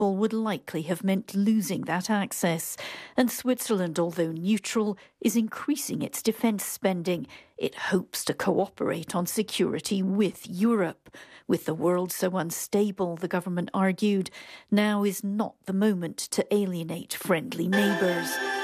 football would likely have meant losing that access. And Switzerland, although neutral, is increasing its defence spending. It hopes to cooperate on security with Europe. With the world so unstable, the government argued, now is not the moment to alienate friendly neighbours.